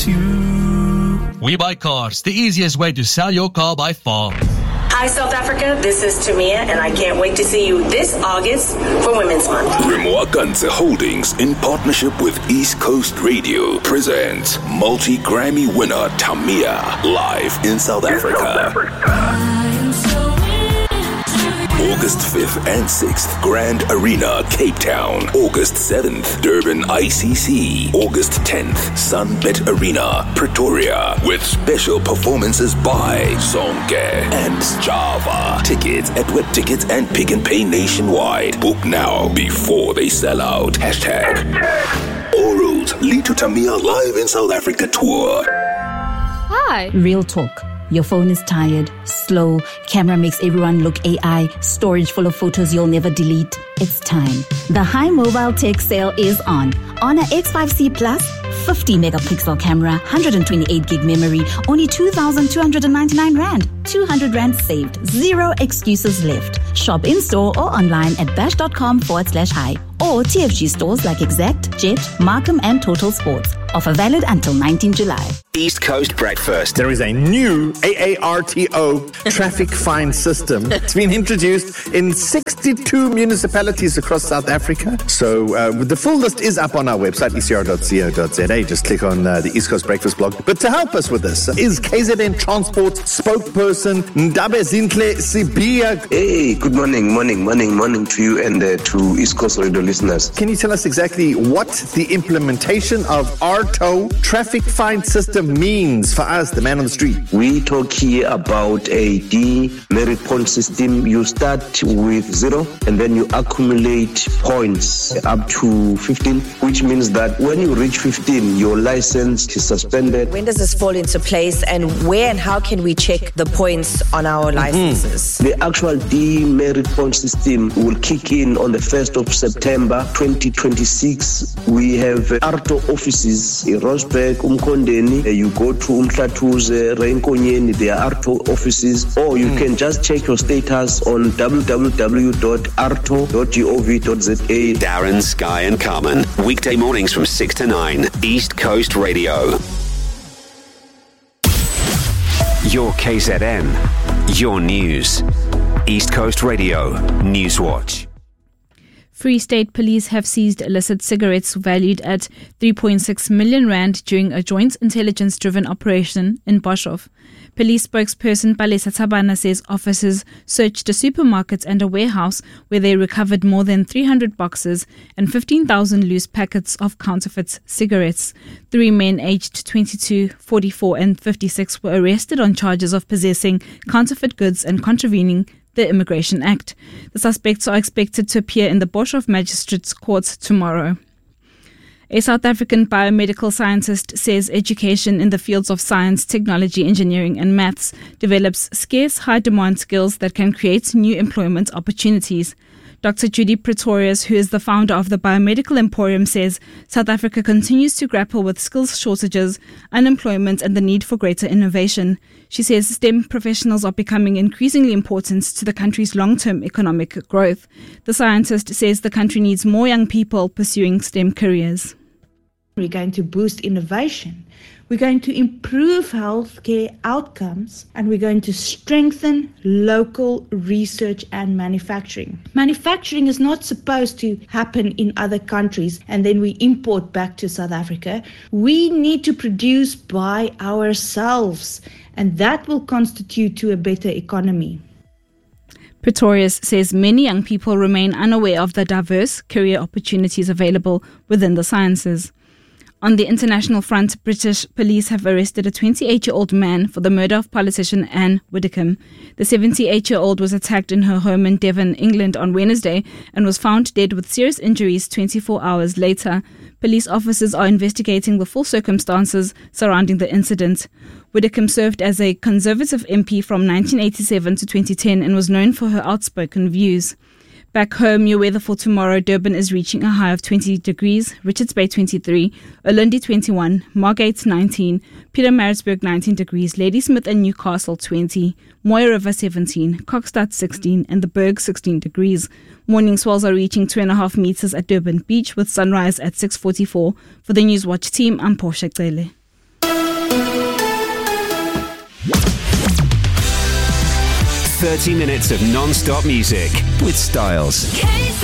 about you. We Buy Cars, the easiest way to sell your car by far. Hi, South Africa. This is Tamia, and I can't wait to see you this August for Women's Month. Remwaganse Holdings, in partnership with East Coast Radio, presents multi-Grammy winner Tamia live in South Africa. August 5th and 6th, Grand Arena, Cape Town. August 7th, Durban ICC. August 10th, Sunbet Arena, Pretoria. With special performances by Zonke and Java. Tickets at Web Tickets and Pick and Pay nationwide. Book now before they sell out. #. All roads lead to Tamia live in South Africa tour. Hi. Real talk. Your phone is tired, slow, camera makes everyone look AI, storage full of photos you'll never delete. It's time. The High Mobile Tech Sale is on. Honor X5C Plus, 50 megapixel camera, 128 gig memory, only 2,299 Rand. 200 Rand saved. Zero excuses left. Shop in-store or online at bash.com/high. Or TFG stores like Exact, Jet, Markham and Total Sports. Offer valid until 19 July. East Coast Breakfast. There is a new AARTO traffic fine system. It's been introduced in 62 municipalities across South Africa. So the full list is up on our website, ecr.co.za. Just click on the East Coast Breakfast blog. But to help us with this is KZN Transport spokesperson Ndabe Zinhle Sibia. Hey, good morning to you and to East Coast Radio listeners. Can you tell us exactly what the implementation of ARTO traffic fine system means for us, the man on the street? We talk here about a demerit point system. You start with 0 and then you accumulate points up to 15, which means that when you reach 15, your license is suspended. When does this fall into place, and where and how can we check the points on our licenses? The actual demerit point system will kick in on the 1st of September 2026. We have ARTO offices in Rosberg, Umkondeni. You go to Umhlatuze, Reinkonyeni, there are ARTO offices, or you can just check your status on www.arto.gov.za. Darren, Sky and Carmen. Weekday mornings from 6 to 9. East Coast Radio. Your KZN. Your news. East Coast Radio. Newswatch. Free State Police have seized illicit cigarettes valued at 3.6 million Rand during a joint intelligence-driven operation in Boshoff. Police spokesperson Palesa Tabana says officers searched a supermarket and a warehouse where they recovered more than 300 boxes and 15,000 loose packets of counterfeit cigarettes. 3 men aged 22, 44 and 56 were arrested on charges of possessing counterfeit goods and contravening the Immigration Act. The suspects are expected to appear in the Boshoff Magistrates Court tomorrow. A South African biomedical scientist says education in the fields of science, technology, engineering and maths develops scarce, high-demand skills that can create new employment opportunities. Dr. Judy Pretorius, who is the founder of the Biomedical Emporium, says South Africa continues to grapple with skills shortages, unemployment and the need for greater innovation. She says STEM professionals are becoming increasingly important to the country's long-term economic growth. The scientist says the country needs more young people pursuing STEM careers. We're going to boost innovation. We're going to improve healthcare outcomes, and we're going to strengthen local research and manufacturing. Manufacturing is not supposed to happen in other countries and then we import back to South Africa. We need to produce by ourselves, and that will constitute to a better economy. Pretorius says many young people remain unaware of the diverse career opportunities available within the sciences. On the international front, British police have arrested a 28-year-old man for the murder of politician Anne Widdecombe. The 78-year-old was attacked in her home in Devon, England on Wednesday and was found dead with serious injuries 24 hours later. Police officers are investigating the full circumstances surrounding the incident. Widdecombe served as a Conservative MP from 1987 to 2010 and was known for her outspoken views. Back home, your weather for tomorrow: Durban is reaching a high of 20 degrees, Richards Bay 23, Ulundi 21, Margate 19, Pietermaritzburg 19 degrees, Ladysmith and Newcastle 20, Moya River 17, Kokstad 16 and the Berg 16 degrees. Morning swells are reaching 2.5 meters at Durban Beach with sunrise at 6:44. For the Newswatch team, I'm Portia Cele. 30 minutes of non-stop music with Styles.